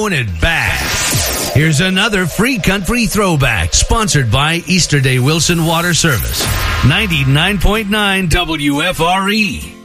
throwing it back. Here's another free country throwback, sponsored by Easterday Wilson Water Service. 99.9 WFRE.